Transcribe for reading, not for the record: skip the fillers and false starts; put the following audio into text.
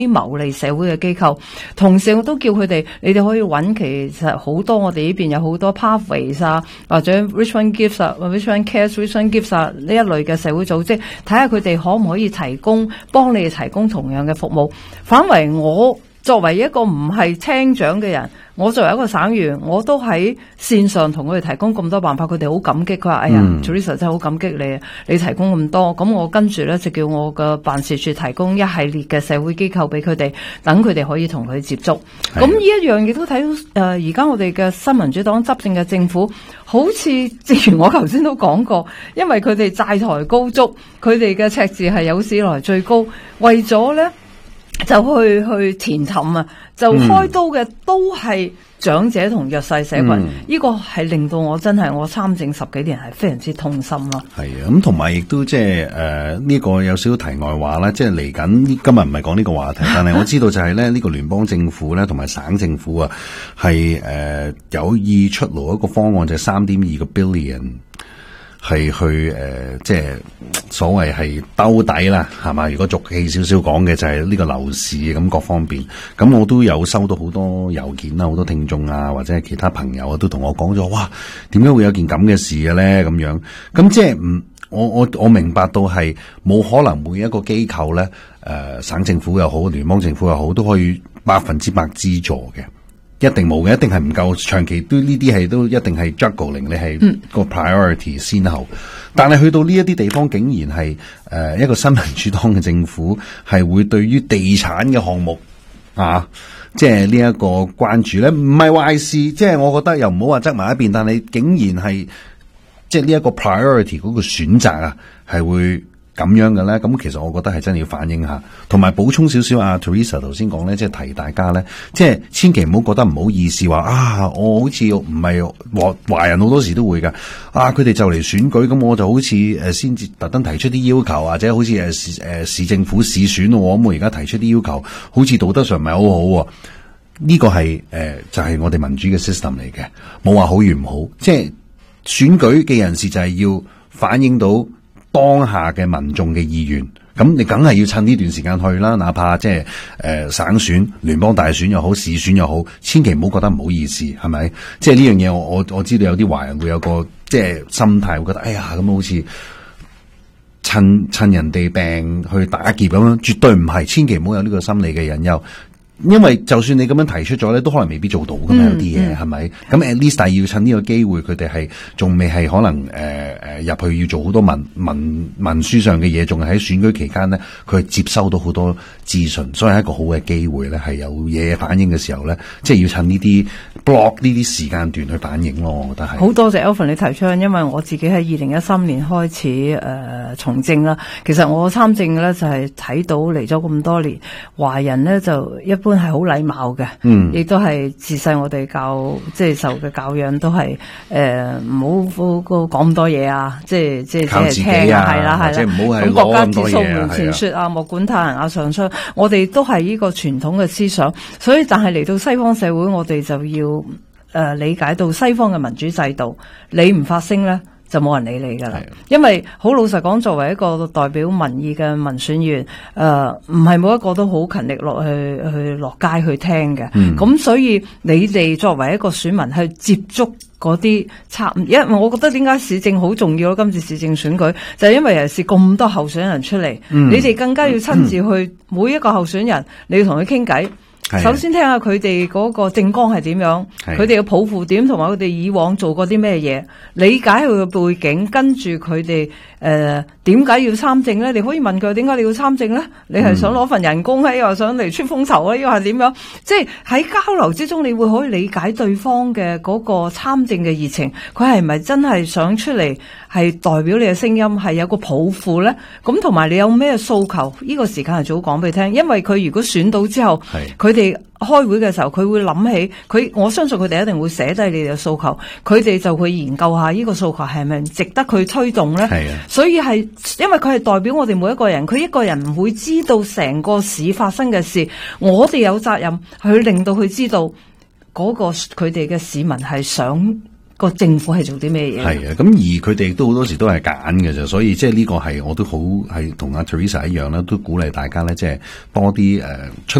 牟利社會嘅機構，同時我都叫佢哋，你哋可以揾其實好多我哋呢邊有好多 Pathways 啊，或者 Richmond Gives 啊 ，Richmond Cares、Richmond Gives 啊呢一類嘅社會組織，睇下佢哋可唔可以幫你哋提供同樣嘅服務。反為我作為一個唔係廳長嘅人，我作為一個省員，我都喺線上同佢哋提供咁多辦法，佢哋好感激。佢話：哎呀，Teresa 真係好感激你提供咁多。咁我跟住咧就叫我嘅辦事處提供一系列嘅社會機構俾佢哋，等佢哋可以同佢接觸。咁呢一樣亦都睇到而家我哋嘅新民主黨執政嘅政府，好似正如我頭先都講過，因為佢哋債台高築，佢哋嘅赤字係有史以來最高，為咗咧就去填氹啊，就開刀嘅都係長者同弱勢社群，呢個係令到我真係我參政10幾年係非常之痛心咯。 係啊，咁同埋亦都即係呢個有少少題外話啦，即係嚟緊今日唔係講呢個話題，但係我知道就係咧呢個聯邦政府咧同埋省政府啊係有意出爐一個方案，就係3.2個 billion。係去即係所謂係兜底啦，係嘛？如果俗氣少少講嘅就係呢個樓市咁各方面。咁我都有收到好多郵件啊，好多聽眾啊，或者係其他朋友啊，都同我講咗，哇，點解會有件咁嘅事嘅咧？咁樣，咁即係我明白到係冇可能每一個機構咧，省政府又好，聯邦政府又好，都可以100%資助嘅。一定冇嘅，一定係唔夠，長期都呢啲係都一定係 juggling， 你係個 priority 先後。但係去到呢一啲地方，竟然係一個新民主黨嘅政府係會對於地產嘅項目啊，即係呢一個關注咧，唔係壞事。即係我覺得又唔好話側埋一邊，但係竟然係即係呢一個 priority 嗰個選擇啊，係會咁樣嘅咧，咁其實我覺得係真係要反映下，同埋補充少少啊 Teresa 頭先講咧，即係提大家咧，即係千祈唔好覺得唔好意思話啊，我好似唔係華人好多時都會噶啊，佢哋就嚟選舉，咁我就好似先至特登提出啲要求，或者好似市政府市選喎，咁我而家提出啲要求，好似道德上唔係好好喎。呢個係就係我哋民主嘅 system 嚟嘅，冇話好與唔好，即係選舉嘅人士就係要反映到當下嘅民眾嘅意願，咁你梗係要趁呢段時間去啦，哪怕即係省選、聯邦大選又好、市選又好，千祈唔好覺得唔好意思，係咪？即係呢樣嘢，我知道有啲華人會有個即係心態，會覺得哎呀咁好似趁人哋病去打劫咁樣，絕對唔係，千祈唔好有呢個心理嘅引誘。因為就算你咁樣提出咗咧，都可能未必做到噶嘛，有啲嘢係咪？咁 at least 但係要趁呢個機會，佢哋係仲未係可能入去要做好多文書上嘅嘢，仲係喺選舉期間咧，佢係接收到好多資訊，所以係一個好嘅機會咧，係有嘢反映嘅時候咧，即係要趁呢啲 block 呢啲時間段去反映咯。我覺得係好多謝 Alvin 你提出，因為我自己喺2013年開始從政啦。其實我參政咧就係睇到嚟咗咁多年，華人咧就一般係好禮貌嘅，亦都係自細我哋即係受嘅教養都係唔好講咁多嘢啊，即係靠自己啊， 係啦， 即係唔好係咁國家之攞咁多嘢數門前說啊，莫管他人啊上出，我哋都係呢個傳統嘅思想，所以但係嚟到西方社會，我哋就要理解到西方嘅民主制度，你唔發聲咧，就冇人理你噶啦，因為好老實講，作為一個代表民意嘅民選員，唔係每一個都好勤力落街去聽嘅。咁所以你哋作為一個選民去接觸嗰啲因為我覺得點解市政好重要咯？今次市政選舉就係因為尤其是咁多候選人出嚟，你哋更加要親自去每一個候選人，你要同佢傾偈。首先聽下佢哋嗰個政綱係點樣，佢哋嘅抱負點，同埋佢哋以往做過啲咩嘢，理解佢嘅背景，跟住佢哋點解要參政咧？你可以問佢點解你要參政咧？你係想攞份人工咧，又想嚟出風頭啊？又係點樣？即係喺交流之中，你會可以理解對方嘅嗰個參政嘅熱情，佢係咪真係想出嚟係代表你嘅聲音，係有個抱負咧？咁同埋你有咩訴求？呢個時間係早講俾你聽，因為佢如果選到之後，佢哋開會嘅時候，佢會諗起我相信佢哋一定會寫低你哋嘅訴求，佢哋就會研究下呢個訴求係咪值得佢推動咧？所以係因為佢係代表我哋每一個人，佢一個人唔會知道成個市發生嘅事，我哋有責任去令到佢知道嗰個佢哋嘅市民係想個政府係做啲咩嘢。 係啊，咁而佢哋都好多時都係揀嘅啫，所以即係呢個係我都好係同阿 Teresa 一樣啦，都鼓勵大家咧，即係多啲出